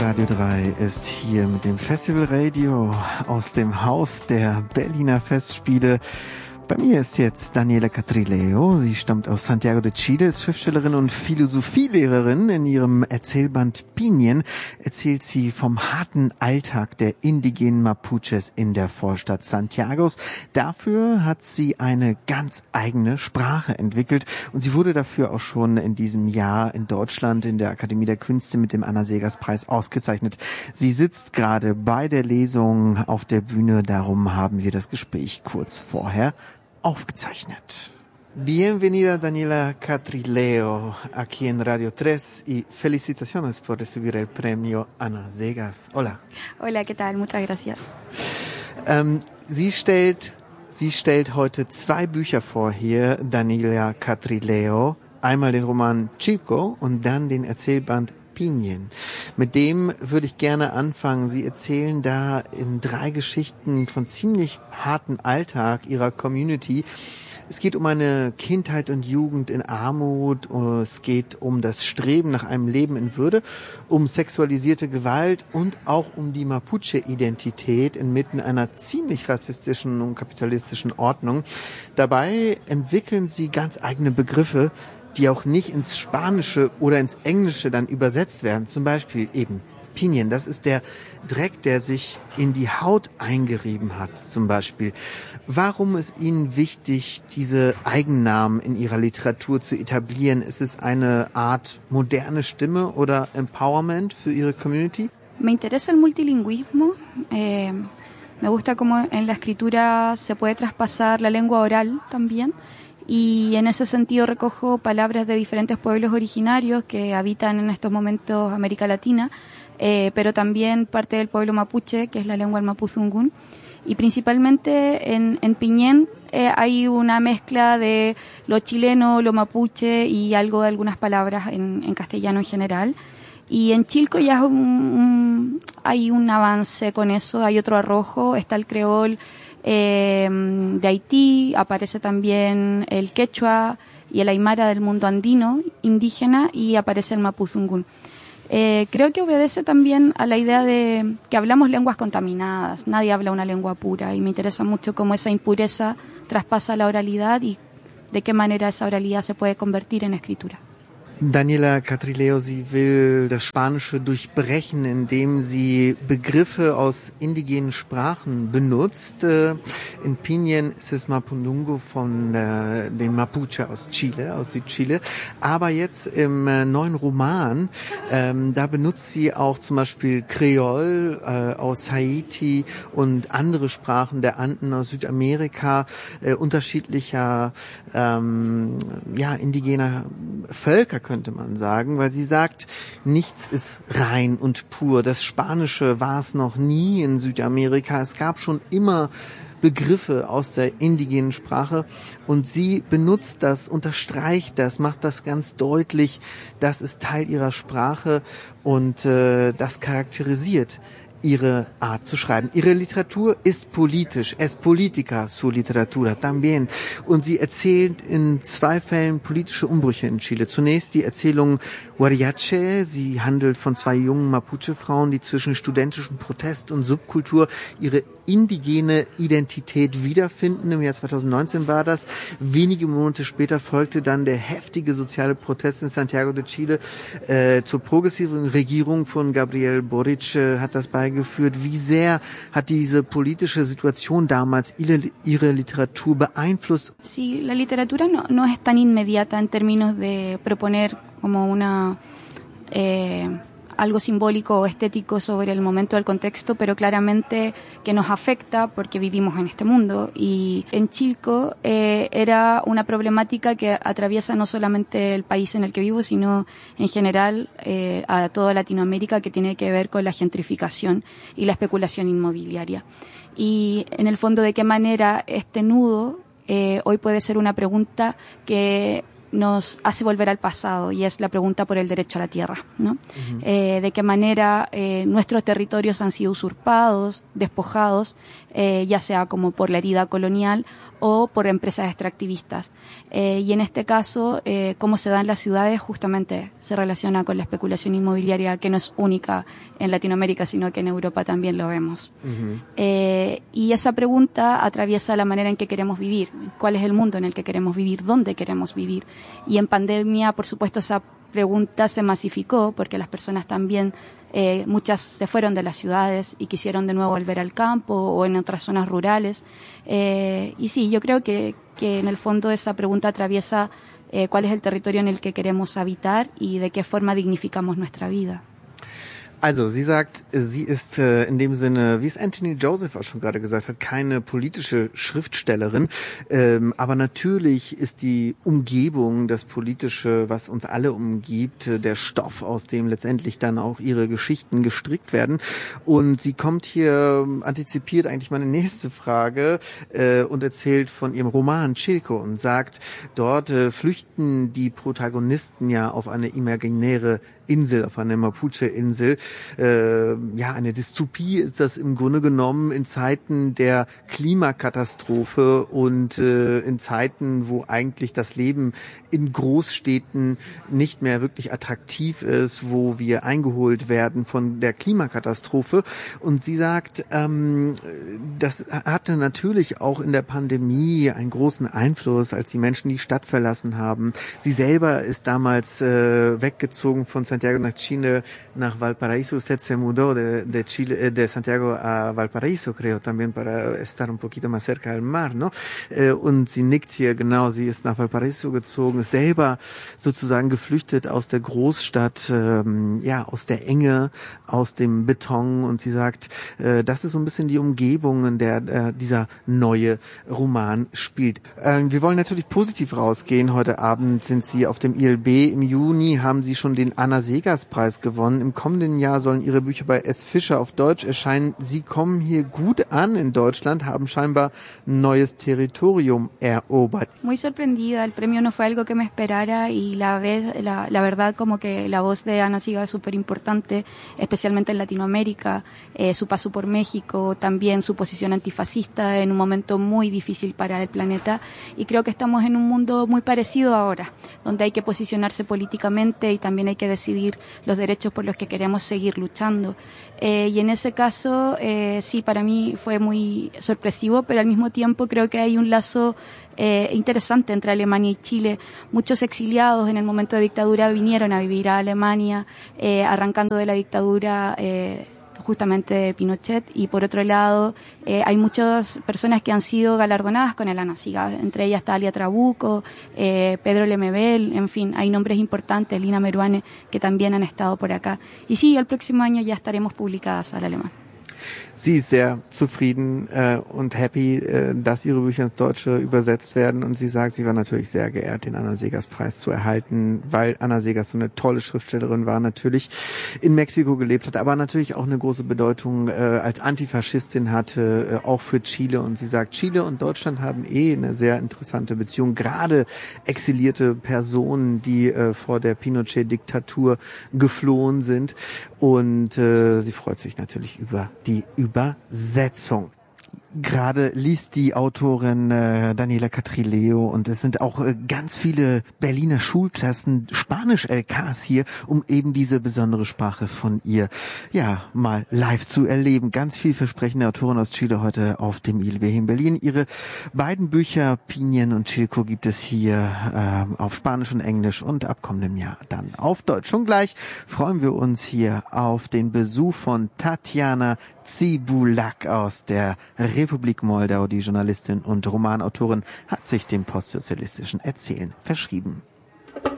Radio 3 ist hier mit dem Festival Radio aus dem Haus der Berliner Festspiele. Bei mir ist jetzt Daniela Catrileo. Sie stammt aus Santiago de Chile, ist Schriftstellerin und Philosophielehrerin. In ihrem Erzählband Pinien erzählt sie vom harten Alltag der indigenen Mapuches in der Vorstadt Santiagos. Dafür hat sie eine ganz eigene Sprache entwickelt und sie wurde dafür auch schon in diesem Jahr in Deutschland in der Akademie der Künste mit dem Anna-Seghers-Preis ausgezeichnet. Sie sitzt gerade bei der Lesung auf der Bühne, darum haben wir das Gespräch kurz vorher aufgezeichnet. Bienvenida Daniela Catrileo aquí en Radio 3 y felicitaciones por recibir el premio Anna Seghers. Hola. Hola, ¿qué tal? Muchas gracias. Sie stellt heute 2 Bücher vor hier, Daniela Catrileo. Einmal den Roman Chilco und dann den Erzählband Pinien. Mit dem würde ich gerne anfangen. Sie erzählen da in 3 Geschichten von ziemlich harten Alltag ihrer Community. Es geht um eine Kindheit und Jugend in Armut, es geht um das Streben nach einem Leben in Würde, um sexualisierte Gewalt und auch um die Mapuche-Identität inmitten einer ziemlich rassistischen und kapitalistischen Ordnung. Dabei entwickeln sie ganz eigene Begriffe, die auch nicht ins Spanische oder ins Englische dann übersetzt werden. Zum Beispiel eben Pinien, das ist der Dreck, der sich in die Haut eingerieben hat, zum Beispiel. Warum ist Ihnen wichtig, diese Eigennamen in Ihrer Literatur zu etablieren? Ist es eine Art moderne Stimme oder Empowerment für Ihre Community? Me interesa el multilingüismo. Me gusta cómo en la escritura se puede traspasar la lengua oral también. Y en ese sentido recojo palabras de diferentes pueblos originarios que habitan en estos momentos América Latina, pero también parte del pueblo mapuche, que es la lengua del mapuzungún. Y principalmente en Pinien hay una mezcla de lo chileno, lo mapuche y algo de algunas palabras en castellano en general. Y en Chilco ya hay un avance con eso, hay otro arrojo, está el creol de Haití, aparece también el quechua y el aymara del mundo andino, indígena, y aparece el mapuzungún. Creo que obedece también a la idea de que hablamos lenguas contaminadas, nadie habla una lengua pura, y me interesa mucho cómo esa impureza traspasa la oralidad y de qué manera esa oralidad se puede convertir en escritura. Daniela Catrileo, sie will das Spanische durchbrechen, indem sie Begriffe aus indigenen Sprachen benutzt. In Pinien ist es Mapudungun von den Mapuche aus Chile, aus Südchile. Aber jetzt im neuen Roman, da benutzt sie auch zum Beispiel Kreol aus Haiti und andere Sprachen der Anden aus Südamerika, unterschiedlicher indigener Völker, könnte man sagen, weil sie sagt, nichts ist rein und pur. Das Spanische war es noch nie in Südamerika. Es gab schon immer Begriffe aus der indigenen Sprache und sie benutzt das, unterstreicht das, macht das ganz deutlich. Das ist Teil ihrer Sprache und das charakterisiert ihre Art zu schreiben. Ihre Literatur ist politisch. Es política su literatura también. Und sie erzählt in 2 Fällen politische Umbrüche in Chile. Zunächst die Erzählung Huariache. Sie handelt von 2 jungen Mapuche-Frauen, die zwischen studentischem Protest und Subkultur ihre indigene Identität wiederfinden. Im Jahr 2019 war das. Wenige Monate später folgte dann der heftige soziale Protest in Santiago de Chile. Zur progressiven Regierung von Gabriel Boric hat das beigeführt. Wie sehr hat diese politische Situation damals ihre Literatur beeinflusst? Sí, la literatura no es tan inmediata en términos de proponer como algo simbólico o estético sobre el momento del contexto, pero claramente que nos afecta porque vivimos en este mundo. Y en Chilco era una problemática que atraviesa no solamente el país en el que vivo, sino en general a toda Latinoamérica, que tiene que ver con la gentrificación y la especulación inmobiliaria. Y en el fondo, ¿de qué manera este nudo hoy puede ser una pregunta que nos hace volver al pasado, y es la pregunta por el derecho a la tierra, ¿no? Uh-huh. De qué manera nuestros territorios han sido usurpados, despojados, ya sea como por la herida colonial o por empresas extractivistas. Y en este caso, cómo se da en las ciudades justamente se relaciona con la especulación inmobiliaria, que no es única en Latinoamérica, sino que en Europa también lo vemos. Y esa pregunta atraviesa la manera en que queremos vivir, cuál es el mundo en el que queremos vivir, dónde queremos vivir. Y en pandemia, por supuesto, esa pregunta se masificó porque las personas también, muchas se fueron de las ciudades y quisieron de nuevo volver al campo o en otras zonas rurales. Y sí, yo creo que en el fondo esa pregunta atraviesa cuál es el territorio en el que queremos habitar y de qué forma dignificamos nuestra vida. Also, sie sagt, sie ist in dem Sinne, wie es Anthony Joseph auch schon gerade gesagt hat, keine politische Schriftstellerin. Aber natürlich ist die Umgebung, das Politische, was uns alle umgibt, der Stoff, aus dem letztendlich dann auch ihre Geschichten gestrickt werden. Und sie kommt hier, antizipiert eigentlich meine nächste Frage und erzählt von ihrem Roman Chilco und sagt, dort flüchten die Protagonisten ja auf eine imaginäre Insel, auf eine Mapuche-Insel. Eine Dystopie ist das im Grunde genommen in Zeiten der Klimakatastrophe und in Zeiten, wo eigentlich das Leben in Großstädten nicht mehr wirklich attraktiv ist, wo wir eingeholt werden von der Klimakatastrophe. Und sie sagt, das hatte natürlich auch in der Pandemie einen großen Einfluss, als die Menschen die Stadt verlassen haben. Sie selber ist damals weggezogen von Santiago nach Chile, nach Valparaíso. Usted se mudó de Santiago a Valparaíso, creo, también para estar un poquito más cerca del mar, ¿no? Und sie nickt hier, genau, sie ist nach Valparaíso gezogen, ist selber sozusagen geflüchtet aus der Großstadt, aus der Enge, aus dem Beton, und sie sagt, das ist so ein bisschen die Umgebung, in der dieser neue Roman spielt. Wir wollen natürlich positiv rausgehen. Heute Abend sind Sie auf dem ILB. Im Juni haben Sie schon den Anna Seghers-Preis gewonnen. Im kommenden Jahr sollen Ihre Bücher bei S. Fischer auf Deutsch erscheinen. Sie kommen hier gut an in Deutschland, haben scheinbar ein neues Territorium erobert. Muy sorprendida, el premio no fue algo que me esperara y la verdad como que la voz de Ana Siga es súper importante, especialmente en Latinoamérica, su paso por México, también su posición antifascista en un momento muy difícil para el planeta, y creo que estamos en un mundo muy parecido ahora, donde hay que posicionarse políticamente y también hay que decidir los derechos por los que queremos seguir luchando. Y en ese caso, sí, para mí fue muy sorpresivo, pero al mismo tiempo creo que hay un lazo interesante entre Alemania y Chile. Muchos exiliados en el momento de dictadura vinieron a vivir a Alemania, arrancando de la dictadura justamente de Pinochet, y por otro lado hay muchas personas que han sido galardonadas con el Ana Siga, entre ellas Talia Trabuco, Pedro Lemebel, en fin, hay nombres importantes, Lina Meruane, que también han estado por acá. Y sí, el próximo año ya estaremos publicadas al alemán. Sie ist sehr zufrieden und happy, dass ihre Bücher ins Deutsche übersetzt werden. Und sie sagt, sie war natürlich sehr geehrt, den Anna Seghers-Preis zu erhalten, weil Anna Seghers so eine tolle Schriftstellerin war, natürlich in Mexiko gelebt hat, aber natürlich auch eine große Bedeutung als Antifaschistin hatte, auch für Chile. Und sie sagt, Chile und Deutschland haben eine sehr interessante Beziehung, gerade exilierte Personen, die vor der Pinochet-Diktatur geflohen sind. Und sie freut sich natürlich über die Übersetzung. Gerade liest die Autorin Daniela Catrileo, und es sind auch ganz viele Berliner Schulklassen, Spanisch-LKs hier, um eben diese besondere Sprache von ihr mal live zu erleben. Ganz vielversprechende Autorin aus Chile heute auf dem ILB in Berlin. Ihre beiden Bücher Pinien und Chilco gibt es hier auf Spanisch und Englisch und ab kommendem Jahr dann auf Deutsch. Schon gleich freuen wir uns hier auf den Besuch von Tatjana Cibulak aus der Republik Moldau. Die Journalistin und Romanautorin hat sich dem postsozialistischen Erzählen verschrieben.